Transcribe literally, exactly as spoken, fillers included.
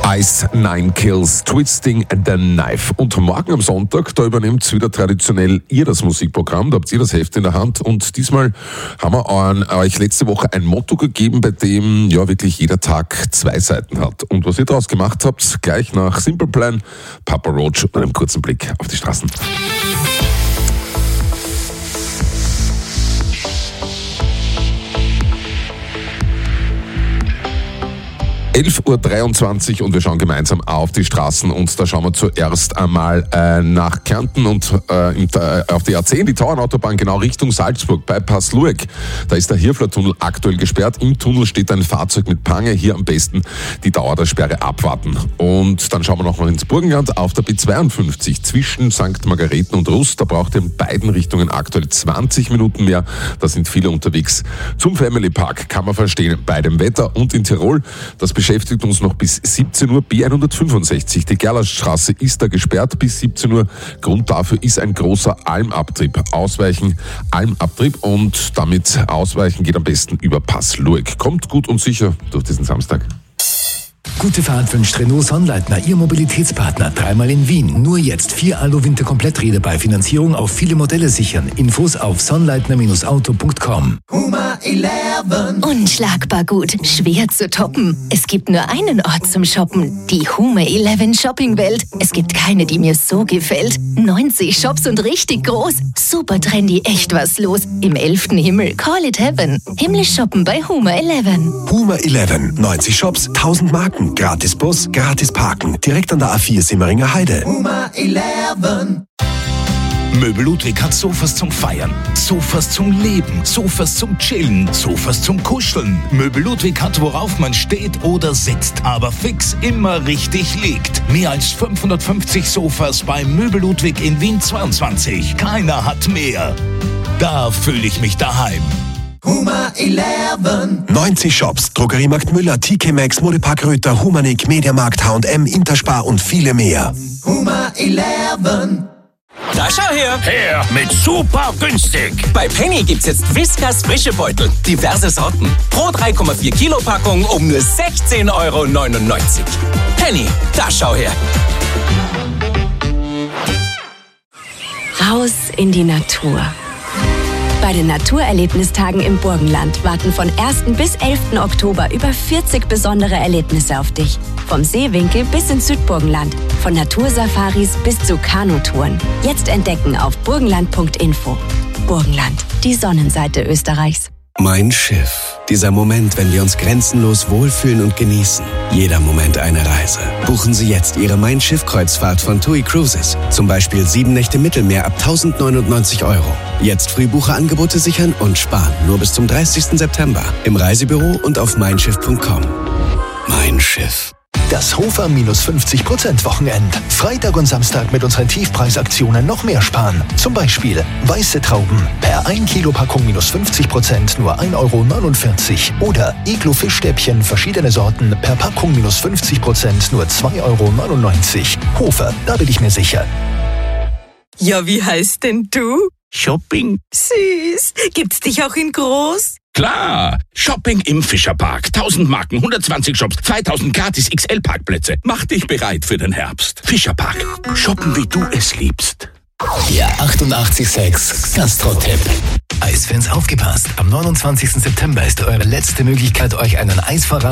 Ice Nine Kills, Twisting the Knife. Und morgen am Sonntag, da übernimmt wieder traditionell ihr das Musikprogramm, da habt ihr das Heft in der Hand und diesmal haben wir euch letzte Woche ein Motto gegeben, bei dem ja wirklich jeder Tag zwei Seiten hat. Und was ihr daraus gemacht habt, gleich nach Simple Plan, Papa Roach und einem kurzen Blick auf die Straßen. elf Uhr dreiundzwanzig und wir schauen gemeinsam auf die Straßen und da schauen wir zuerst einmal äh, nach Kärnten und äh, im, äh, auf die A zehn, die Tauernautobahn, genau Richtung Salzburg bei Passlueck. Da ist der Hirfler-Tunnel aktuell gesperrt. Im Tunnel steht ein Fahrzeug mit Pange. Hier am besten die Dauer der Sperre abwarten. Und dann schauen wir noch mal ins Burgenland auf der B zweiundfünfzig zwischen Sankt Margareten und Rust. Da braucht ihr in beiden Richtungen aktuell zwanzig Minuten mehr. Da sind viele unterwegs zum Family Park, kann man verstehen, bei dem Wetter. Und in Tirol, das beschäftigt uns noch bis siebzehn Uhr, B hundertfünfundsechzig. Die Gerlachstraße ist da gesperrt bis siebzehn Uhr. Grund dafür ist ein großer Almabtrieb. Ausweichen, Almabtrieb und damit ausweichen geht am besten über Passlueck. Kommt gut und sicher durch diesen Samstag. Gute Fahrt wünscht Renault Sonnleitner, Ihr Mobilitätspartner. Dreimal in Wien. Nur jetzt vier Alu-Winter-Kompletträder bei Finanzierung auf viele Modelle sichern. Infos auf sonnleitner Auto punkt com. Huma elf. Unschlagbar gut, schwer zu toppen. Es gibt nur einen Ort zum Shoppen. Die Huma elf Shopping-Welt. Es gibt keine, die mir so gefällt. neunzig Shops und richtig groß. Super trendy, echt was los. Im elften Himmel, call it heaven. Himmlisch shoppen bei Huma elf. Huma elf. neunzig Shops, tausend Marken. Gratis Bus, gratis Parken. Direkt an der A vier Simmeringer Heide. Huma elf. Möbel Ludwig hat Sofas zum Feiern, Sofas zum Leben, Sofas zum Chillen, Sofas zum Kuscheln. Möbel Ludwig hat, worauf man steht oder sitzt, aber fix immer richtig liegt. Mehr als fünfhundertfünfzig Sofas bei Möbel Ludwig in Wien zweiundzwanzig. Keiner hat mehr. Da fühle ich mich daheim. Huma elf. neunzig Shops, Drogeriemarkt Müller, T K Maxx, Modepark Röther, Humanik, Mediamarkt, H und M, Interspar und viele mehr. Huma elf. Da schau her! Her mit super günstig! Bei Penny gibt's jetzt Whiskas frische Beutel. Diverse Sorten. Pro drei Komma vier Kilo Packung um nur sechzehn Euro neunundneunzig. Penny, da schau her! Raus in die Natur. Bei den Naturerlebnistagen im Burgenland warten von ersten bis elften Oktober über vierzig besondere Erlebnisse auf dich. Vom Seewinkel bis ins Südburgenland, von Natursafaris bis zu Kanutouren. Jetzt entdecken auf burgenland punkt info. Burgenland, die Sonnenseite Österreichs. Mein Schiff. Dieser Moment, wenn wir uns grenzenlos wohlfühlen und genießen. Jeder Moment eine Reise. Buchen Sie jetzt Ihre Mein Schiff-Kreuzfahrt von TUI Cruises. Zum Beispiel sieben Nächte Mittelmeer ab tausendneunundneunzig Euro. Jetzt Frühbucherangebote sichern und sparen. Nur bis zum dreißigsten September. Im Reisebüro und auf mein schiff punkt com. Mein Schiff. Das Hofer minus fünfzig Prozent Wochenend. Freitag und Samstag mit unseren Tiefpreisaktionen noch mehr sparen. Zum Beispiel weiße Trauben per ein Kilo Packung minus fünfzig Prozent nur ein Euro neunundvierzig. Oder Iglo-Fischstäbchen verschiedene Sorten per Packung minus fünfzig Prozent nur zwei Euro neunundneunzig. Hofer, da bin ich mir sicher. Ja, wie heißt denn du? Shopping. Süß. Gibt's dich auch in groß? Klar! Shopping im Fischerpark. tausend Marken, hundertzwanzig Shops, zweitausend gratis X L-Parkplätze. Mach dich bereit für den Herbst. Fischerpark. Shoppen, wie du es liebst. Der achtundachtzig Komma sechs Gastro-Tipp. Eisfans aufgepasst. Am neunundzwanzigsten September ist eure letzte Möglichkeit, euch einen Eisvorrat